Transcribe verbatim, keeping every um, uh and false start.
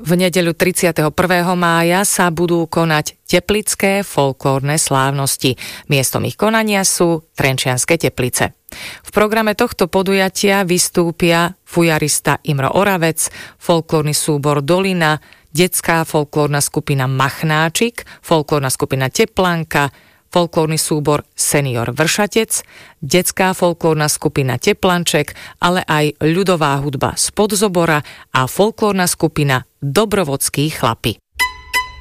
V nedeľu tridsiateho prvého mája sa budú konať teplické folklórne slávnosti. Miestom ich konania sú Trenčianske Teplice. V programe tohto podujatia vystúpia fujarista Imro Oravec, folklórny súbor Dolina, detská folklórna skupina Machnáčik, folklórna skupina Teplanka, folklórny súbor Senior Vršatec, detská folklórna skupina Teplanček, ale aj ľudová hudba z Podzobora a folklórna skupina Dobrovodskí chlapi.